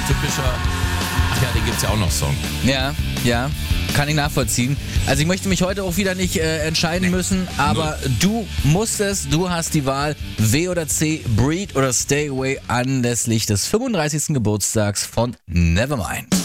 typischer... Ach ja, den gibt's ja auch noch, Song. Ja, kann ich nachvollziehen. Also ich möchte mich heute auch wieder nicht entscheiden müssen, aber du musstest, du hast die Wahl, W oder C, Breed oder Stay Away anlässlich des 35. Geburtstags von Nevermind.